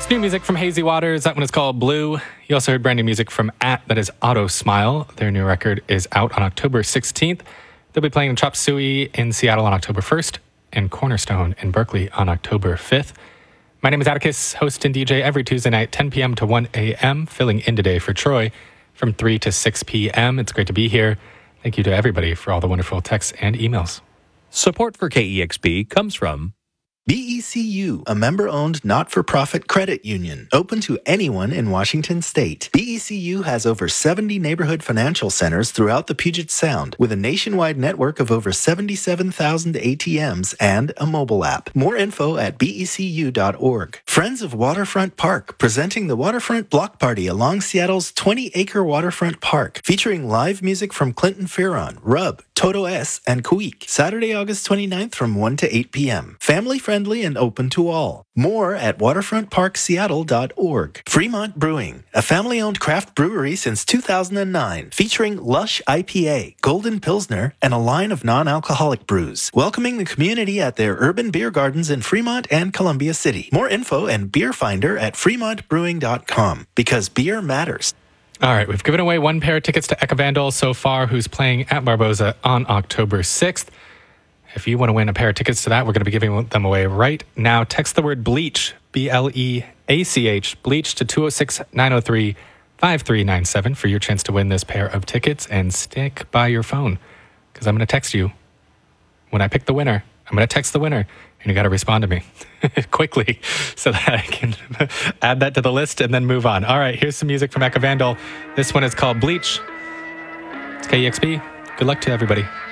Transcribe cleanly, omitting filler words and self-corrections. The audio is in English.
That's new music from Hazy Waters. That one is called Blue. You also heard brand new music from that is Auto Smile. Their new record is out on October 16th. They'll be playing Chop Suey in Seattle on October 1st and Cornerstone in Berkeley on October 5th. My name is Atticus, host and DJ every Tuesday night, 10 p.m. to 1 a.m., filling in today for Troy from 3 to 6 p.m. It's great to be here. Thank you to everybody for all the wonderful texts and emails. Support for KEXP comes from BECU, a member-owned not-for-profit credit union, open to anyone in Washington state. BECU has over 70 neighborhood financial centers throughout the Puget Sound, with a nationwide network of over 77,000 ATMs and a mobile app. More info at becu.org. Friends of Waterfront Park, presenting the Waterfront Block Party along Seattle's 20-acre waterfront park, featuring live music from Clinton Fearon, Rub, Toto S, and Kuik. Saturday, August 29th from 1 to 8 p.m. Family-friendly and open to all. More at waterfrontparkseattle.org. Fremont Brewing, a family-owned craft brewery since 2009, featuring Lush IPA, Golden Pilsner, and a line of non-alcoholic brews. Welcoming the community at their urban beer gardens in Fremont and Columbia City. More info and beer finder at fremontbrewing.com, because beer matters. All right, we've given away one pair of tickets to Echavandal so far, who's playing at Barboza on October 6th. If you want to win a pair of tickets to that, we're going to be giving them away right now. Text the word BLEACH, BLEACH, BLEACH to 206-903-5397 for your chance to win this pair of tickets. And stick by your phone, because I'm going to text you. When I pick the winner, I'm going to text the winner, and you got to respond to me quickly so that I can add that to the list and then move on. All right, here's some music from Echavandal. This one is called Bleach. It's KEXP. Good luck to everybody.